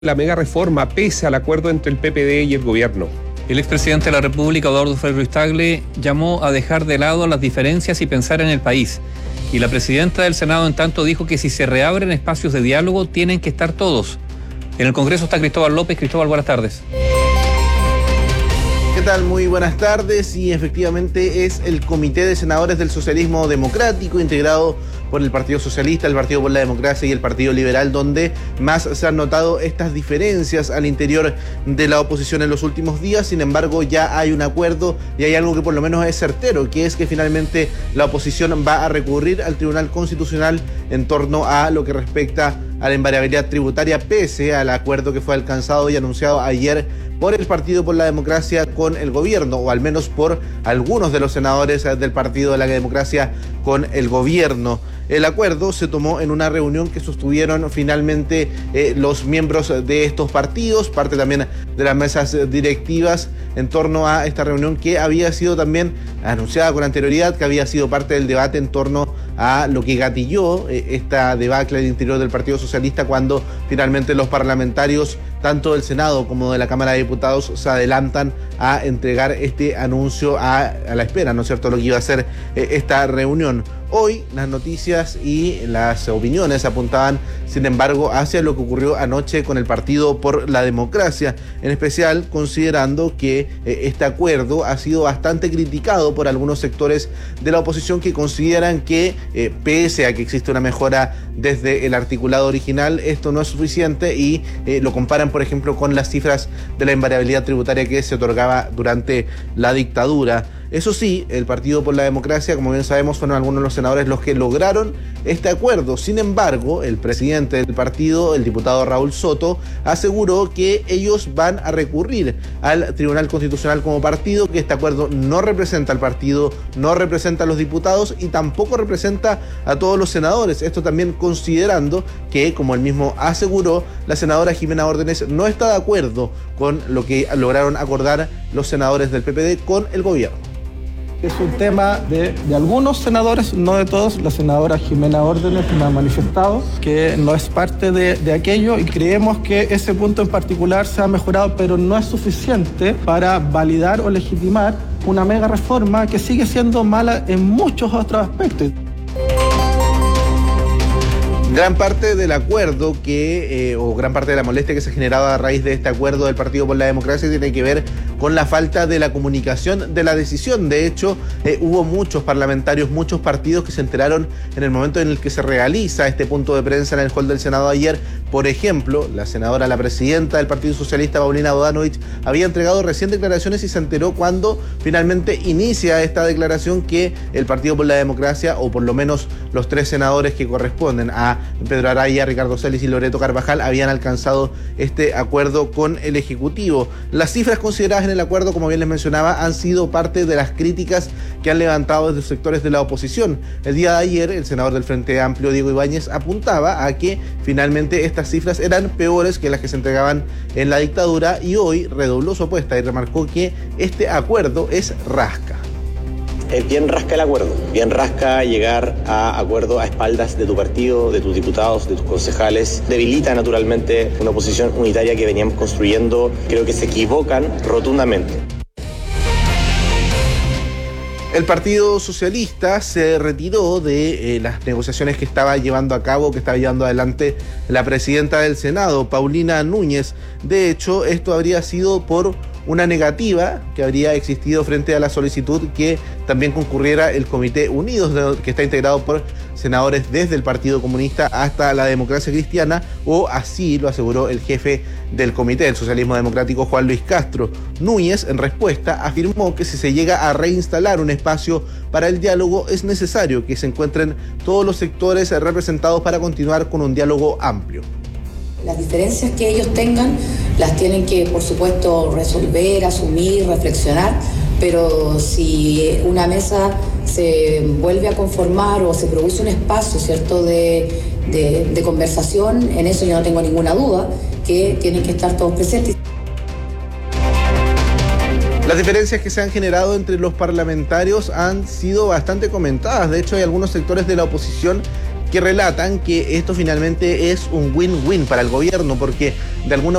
la mega reforma pese al acuerdo entre el PPD y el gobierno. El expresidente de la República, Eduardo Frei Ruiz-Tagle, llamó a dejar de lado las diferencias y pensar en el país. Y la presidenta del Senado, en tanto, dijo que si se reabren espacios de diálogo, tienen que estar todos. En el Congreso está Cristóbal López. Cristóbal, buenas tardes. ¿Qué tal? Muy buenas tardes. Y efectivamente es el Comité de Senadores del Socialismo Democrático, integrado por el Partido Socialista, el Partido por la Democracia y el Partido Liberal, donde más se han notado estas diferencias al interior de la oposición en los últimos días. Sin embargo, ya hay un acuerdo y hay algo que por lo menos es certero, que es que finalmente la oposición va a recurrir al Tribunal Constitucional en torno a lo que respecta a la invariabilidad tributaria, pese al acuerdo que fue alcanzado y anunciado ayer por el Partido por la Democracia con el gobierno, o al menos por algunos de los senadores del Partido de la Democracia con el gobierno. El acuerdo se tomó en una reunión que sostuvieron finalmente los miembros de estos partidos, parte también de las mesas directivas, en torno a esta reunión que había sido también anunciada con anterioridad, que había sido parte del debate en torno a lo que gatilló esta debacle al interior del Partido Socialista, cuando finalmente los parlamentarios, tanto del Senado como de la Cámara de Diputados, se adelantan a entregar este anuncio a la espera, ¿no es cierto?, lo que iba a ser esta reunión. Hoy las noticias y las opiniones apuntaban, sin embargo, hacia lo que ocurrió anoche con el Partido por la Democracia, en especial considerando que este acuerdo ha sido bastante criticado por algunos sectores de la oposición, que consideran que pese a que existe una mejora desde el articulado original, esto no es suficiente y lo comparan, por ejemplo, con las cifras de la invariabilidad tributaria que se otorgaba durante la dictadura. Eso sí, el Partido por la Democracia, como bien sabemos, fueron algunos de los senadores los que lograron este acuerdo. Sin embargo, el presidente del partido, el diputado Raúl Soto, aseguró que ellos van a recurrir al Tribunal Constitucional como partido, que este acuerdo no representa al partido, no representa a los diputados y tampoco representa a todos los senadores. Esto también considerando que, como él mismo aseguró, la senadora Jimena Órdenes no está de acuerdo con lo que lograron acordar los senadores del PPD con el gobierno. Es un tema de algunos senadores, no de todos. La senadora Jimena Órdenes me ha manifestado que no es parte de aquello y creemos que ese punto en particular se ha mejorado, pero no es suficiente para validar o legitimar una mega reforma que sigue siendo mala en muchos otros aspectos. Gran parte del acuerdo o gran parte de la molestia que se ha generado a raíz de este acuerdo del Partido por la Democracia tiene que ver con la falta de la comunicación de la decisión. De hecho, hubo muchos parlamentarios, muchos partidos que se enteraron en el momento en el que se realiza este punto de prensa en el hall del Senado ayer. Por ejemplo, la presidenta del Partido Socialista, Paulina Bodanovich, había entregado recién declaraciones y se enteró cuando finalmente inicia esta declaración que el Partido por la Democracia, o por lo menos los tres senadores que corresponden a Pedro Araya, Ricardo Celis y Loreto Carvajal, habían alcanzado este acuerdo con el Ejecutivo. Las cifras consideradas en el acuerdo, como bien les mencionaba, han sido parte de las críticas que han levantado desde sectores de la oposición. El día de ayer, el senador del Frente Amplio, Diego Ibáñez, apuntaba a que finalmente estas cifras eran peores que las que se entregaban en la dictadura, y hoy redobló su apuesta y remarcó que este acuerdo es rasca. Es bien rasca el acuerdo, bien rasca llegar a acuerdo a espaldas de tu partido, de tus diputados, de tus concejales. Debilita naturalmente una oposición unitaria que veníamos construyendo. Creo que se equivocan rotundamente. El Partido Socialista se retiró de las negociaciones que estaba llevando adelante la presidenta del Senado, Paulina Núñez. De hecho, esto habría sido por una negativa que habría existido frente a la solicitud que también concurriera el Comité Unidos, que está integrado por senadores desde el Partido Comunista hasta la Democracia Cristiana, o así lo aseguró el jefe del Comité del Socialismo Democrático, Juan Luis Castro. Núñez, en respuesta, afirmó que si se llega a reinstalar un espacio para el diálogo, es necesario que se encuentren todos los sectores representados para continuar con un diálogo amplio. Las diferencias que ellos tengan las tienen que, por supuesto, resolver, asumir, reflexionar, pero si una mesa se vuelve a conformar o se produce un espacio, ¿cierto?, de conversación, en eso yo no tengo ninguna duda, que tienen que estar todos presentes. Las diferencias que se han generado entre los parlamentarios han sido bastante comentadas. De hecho, hay algunos sectores de la oposición que relatan que esto finalmente es un win-win para el gobierno, porque de alguna